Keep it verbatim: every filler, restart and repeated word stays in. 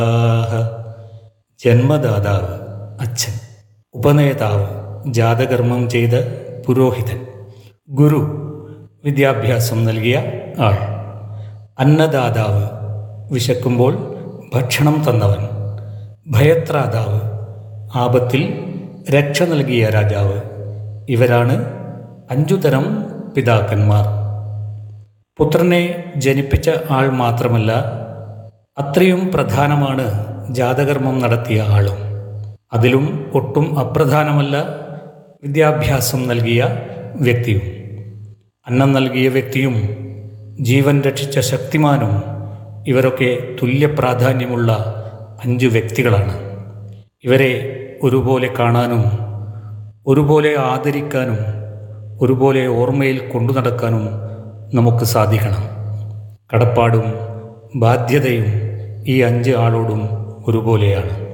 ജന്മദാതാവ് അച്ഛൻ, ഉപനേതാവ് ജാതകർമ്മം ചെയ്ത പുരോഹിതൻ, ഗുരു വിദ്യാഭ്യാസം നൽകിയ ആൾ, അന്നദാതാവ് വിശക്കുമ്പോൾ ഭക്ഷണം തന്നവൻ, ഭയത്രാതാവ് ആപത്തിൽ രക്ഷ നൽകിയ രാജാവ്. ഇവരാണ് അഞ്ചു തരം പിതാക്കന്മാർ. പുത്രനെ ജനിപ്പിച്ച ആൾ മാത്രമല്ല, അത്രയും പ്രധാനമാണ് ജാതകർമ്മം നടത്തിയ ആളും. അതിലും ഒട്ടും അപ്രധാനമല്ല വിദ്യാഭ്യാസം നൽകിയ വ്യക്തിയും. അന്നം നൽകിയ വ്യക്തിയും ജീവൻ രക്ഷിച്ച ശക്തിമാനും ഇവരൊക്കെ തുല്യ പ്രാധാന്യമുള്ള അഞ്ച് വ്യക്തികളാണ്. ഇവരെ ഒരുപോലെ കാണാനും ഒരുപോലെ ആദരിക്കാനും ഒരുപോലെ ഓർമ്മയിൽ കൊണ്ടു നടക്കാനും നമുക്ക് സാധിക്കണം. കടപ്പാടും ബാധ്യതയും ഈ അഞ്ച് ആളോടും ഒരുപോലെയാണ്.